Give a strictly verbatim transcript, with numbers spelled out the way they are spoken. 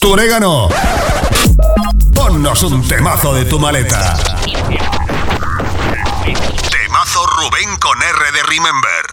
Orégano, ponnos un temazo de tu maleta. Temazo Rubén con R de Remember.